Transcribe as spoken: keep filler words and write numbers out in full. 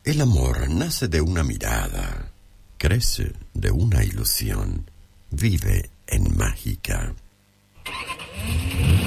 El amor nace de una mirada, crece de una ilusión, vive en mágica.